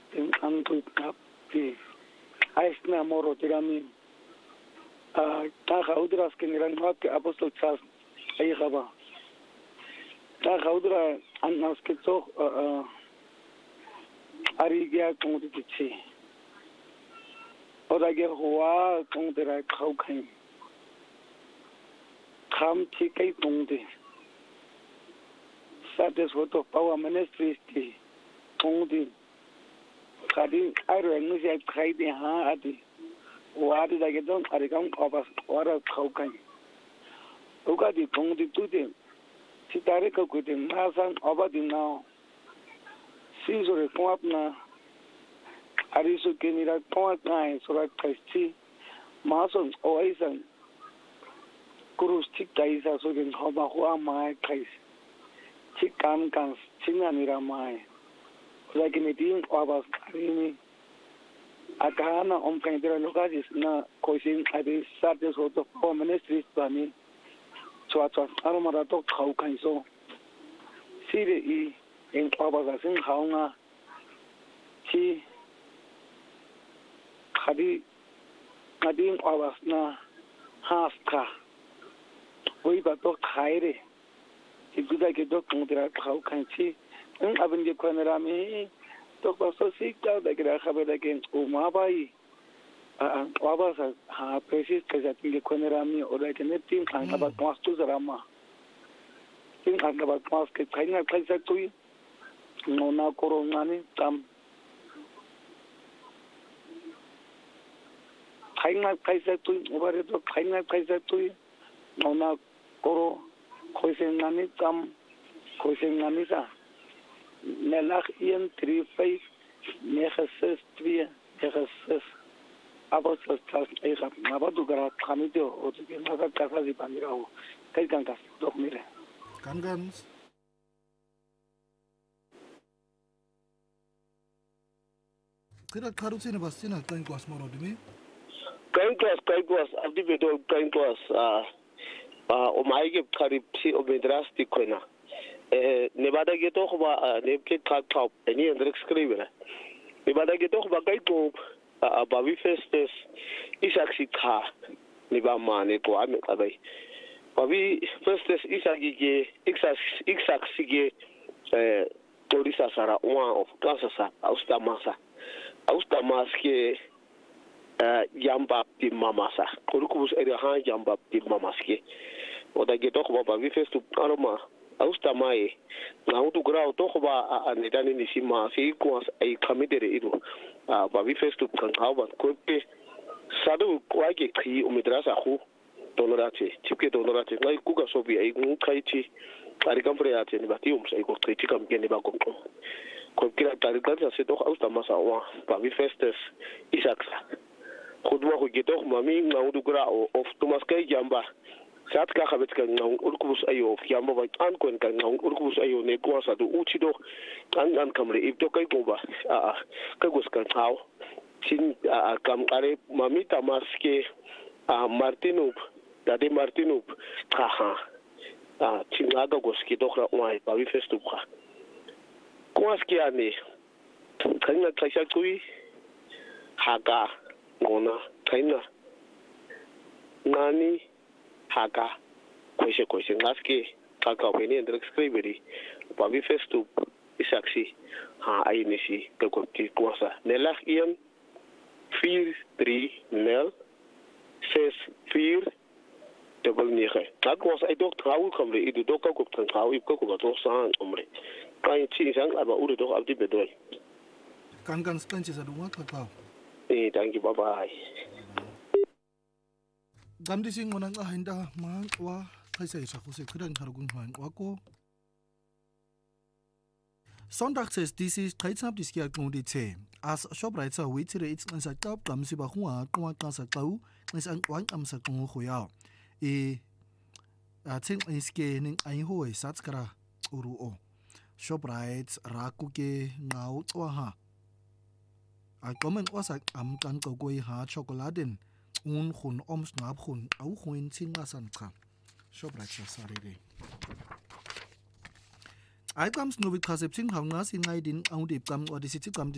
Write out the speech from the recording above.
den angqi kapti aisna moro tirami ta gaudras kenran ngapti apostol Charles ay gaba ta gaudra annas ketso arigia kongtichi oda ge hoa kongtera khaukhai kham thikai tongde sates photo power ministry sti tongde khadi aro ngisi ai khaide ha adi wadi da ge don arikam obas ora khaukhai ugadi tongde tude sitare ko kude masan obadi now sizore pomapna arisu kenira pomapna sura kasti mason oisan kurustik taisa so gen hoba hoa mai kais chikan kan chinanira mai lakini din obas karini akana omkaindera lokalis na koisin adi sartes hoto po ministry bani chwa aromara to khau kaiso sire I en obas sin haunga chi khadi kadin obas na haska oi ba to khaire iguda ke do kondra khau kanchi en abin ge kwanera me to ba so sikta da gira khabada ke uma bai obas ha precis ke jatin ge kwanera me ora ke ne tin kan ba pastu zarama tin kan ba pas ke kaina kaisa tui no na corona ni tam kaina kaisa tui obare to kaina kaisa tui no na koro koisengani tam koisengani sa nelach ien 35 96 2 96 apostol Charles Eja nabadu gara khamite o ke naga kasa di panirao kai kankas dok mire kangans kira karutine bastina kain kwas morodimi kain kwas abdi bedo kain kwas o maige karipsi o medrasti koina nebada geto khba nebke khap ani andrek skribera nebada geto khba kai ko babi festes isaksi kha niba mane ko ame kabai babi festes isagi ge isaksi ge torisa sara one of kasasa austamas ke jamba di mamasa kurukubus ere han jamba di mamaske oda geto ko babi festu aroma austamai na utu grau to ko ba anidani ni sima fi ko ai kamidere ido babi festu kan hawa ko pe sadu kwage ki umidrasa khu donorate tipke donorate ngai kuga sobi ai nkaiti ari kampre ate ni bati sai ko kriti kam gene ba ko kira tari dansa se to austamasa wa babi festes isaksa khudwa ko geto mami na utu grau of tumaskai jamba sat ka khabet kan ngau urkubus ayo yamba ba an kon kan ngau urkubus ayo ne ko sa do uchido an kamre ibto kai ko ba ka gos kan taw sin kam are mamita maske martinup dade martinup ha tingaga gos ki dokra wai ba wi festu kha ko aski ani kan na tsaisa kui haga ngona kaina nani haga koise ngaski kaka beni andrek skriberi babi festu isaksi ha ainisi kokoti kwasa nelach ian 430 64 double nige tak was ai dok trau kamre idu doka ko trau ip ko to san umre kai chi sang aba ure dok abdi bedoy kangan stanche sa dunga kakao thank you bye bye gamdi sing monang hinda ma wa kaisa isa khose khran thargun hwan wako Sonntag says this is Kaitsap diskia kundi te as shoprite witire it's nsa kap kamsi ba huwa kwa kansa kau is an wan amsa kung khoya ting iske ning ai hoi satskara uru o shoprite raku ke ngau twa ha a komen wasak am kan ko goi ha chocoladen un khun om snap khun au khuin chinga san kha shoprite sarire I comes no with concepting how nasi ngai din au dip kam or the city kam